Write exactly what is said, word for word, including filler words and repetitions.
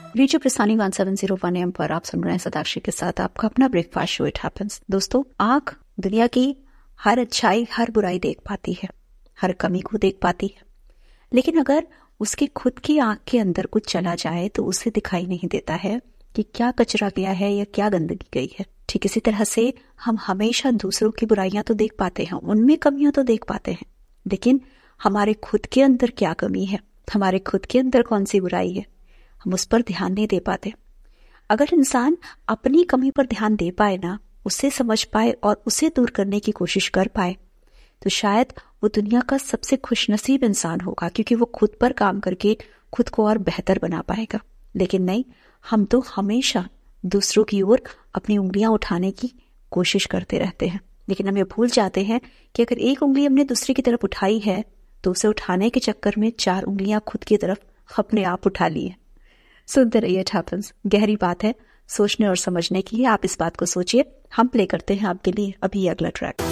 Radio प्रस्थानी one seven zero one M पर आप सुन रहे हैं सदाक्षी के साथ आपका अपना ब्रेकफास्ट शो इट हैपेंस। दोस्तों, आंख दुनिया की हर अच्छाई हर बुराई देख पाती है, हर कमी को देख पाती है, लेकिन अगर उसके खुद की आंख के अंदर कुछ चला जाए तो उसे दिखाई नहीं देता है कि क्या कचरा गया है या क्या गंदगी गई है। ठीक इसी तरह से हम हमेशा दूसरों की बुराइयां तो देख पाते हैं, उनमें कमियां तो देख पाते हैं, लेकिन हमारे खुद के अंदर क्या कमी है, हमारे खुद के अंदर कौन सी बुराई है, हम उस पर ध्यान नहीं दे पाते। अगर इंसान अपनी कमी पर ध्यान दे पाए ना, उसे समझ पाए और उसे दूर करने की कोशिश कर पाए, तो शायद वो दुनिया का सबसे खुशनसीब इंसान होगा, क्योंकि वो खुद पर काम करके खुद को और बेहतर बना पाएगा। लेकिन नहीं, हम तो हमेशा दूसरों की ओर अपनी उंगलियां उठाने की कोशिश करते रहते हैं, लेकिन हम ये भूल जाते हैं कि अगर एक उंगली हमने दूसरे की तरफ उठाई है तो उसे उठाने के चक्कर में चार उंगलियां खुद की तरफ अपने आप उठा ली है। सुनते रहिए इट हैपेंस। गहरी बात है, सोचने और समझने की है। आप इस बात को सोचिए। हम प्ले करते हैं आपके लिए अभी अगला ट्रैक।